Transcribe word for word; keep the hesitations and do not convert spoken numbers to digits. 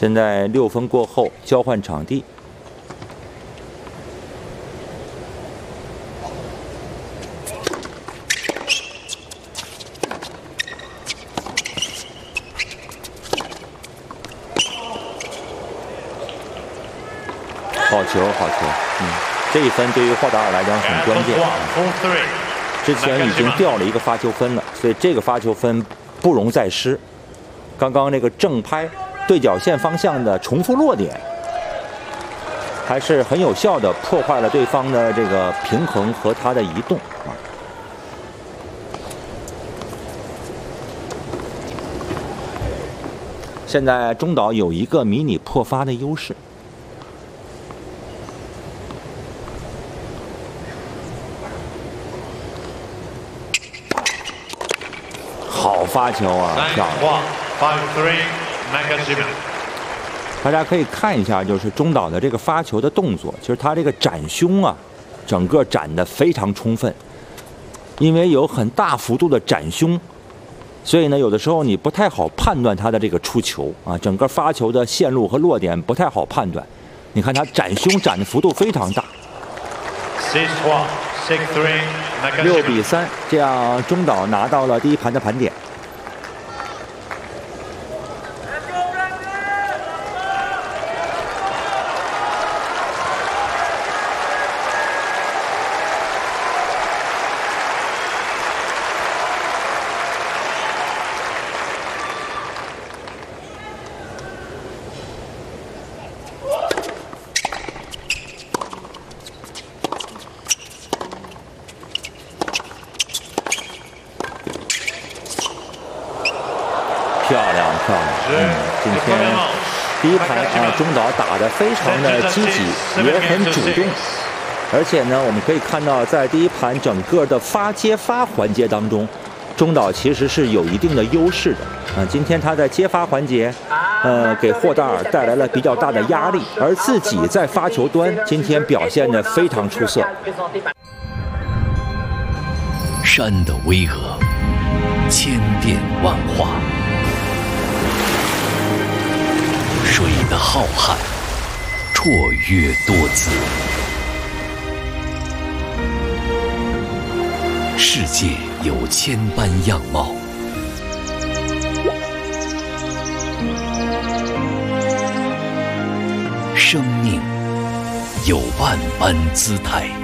现在六分过后交换场地。 好球，好球！嗯，这一分对于霍达尔来讲很关键。之前已经掉了一个发球分了，所以这个发球分不容再失。刚刚那个正拍对角线方向的重复落点，还是很有效的破坏了对方的这个平衡和他的移动啊。现在中岛有一个迷你破发的优势。 好发球啊，漂亮！大家可以看一下，就是中岛的这个发球的动作，其实他这个展胸啊，整个展得非常充分。因为有很大幅度的展胸，所以呢，有的时候你不太好判断他的这个出球啊，整个发球的线路和落点不太好判断。你看他展胸展的幅度非常大。六比三，这样中岛拿到了第一盘的盘点。漂亮漂亮，嗯，今天第一盘啊，中岛打得非常的积极，也很主动，而且呢，我们可以看到，在第一盘整个的发接发环节当中，中岛其实是有一定的优势的啊。今天他在接发环节，呃，给霍达尔带来了比较大的压力，而自己在发球端今天表现得非常出色。 山的巍峨，千变万化。 水的浩瀚，绰约多姿。世界有千般样貌，生命有万般姿态。